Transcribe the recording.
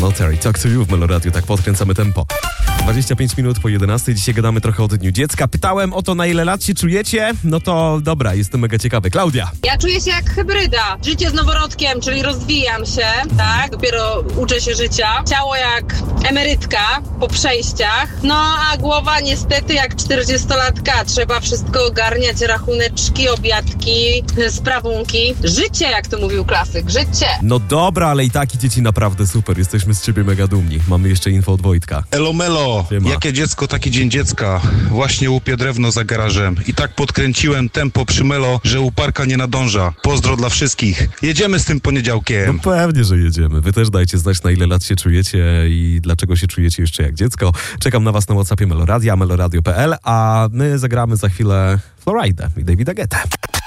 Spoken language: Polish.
Lana Del Rey, Talk to You w Meloradiu, tak podkręcamy tempo. 25 minut po 11, dzisiaj gadamy trochę o Dniu Dziecka. Pytałem o to, na ile lat się czujecie? No to dobra, jestem mega ciekawy. Klaudia. Ja czuję się jak hybryda. Życie z noworodkiem, czyli rozwijam się, tak? Dopiero uczę się życia. Ciało jak emerytka po przejściach. No a głowa niestety jak 40-latka. Trzeba wszystko ogarniać, rachuneczki, obiadki, sprawunki. Życie, jak to mówił klasyk, życie. No dobra, ale i tak idzie ci naprawdę super. Jesteśmy z ciebie mega dumni. Mamy jeszcze info od Wojtka. Elo melo, Siema. jakie dziecko, taki dzień dziecka. Właśnie łupię drewno za garażem. I tak podkręciłem tempo przy melo, że uparka nie nadąża. Pozdro dla wszystkich. Jedziemy z tym poniedziałkiem. No pewnie, że jedziemy. Wy też dajcie znać, na ile lat się czujecie i dlaczego się czujecie jeszcze jak dziecko. Czekam na was na WhatsAppie Meloradia, meloradio.pl, a my zagramy za chwilę Florida i Davida Guetta.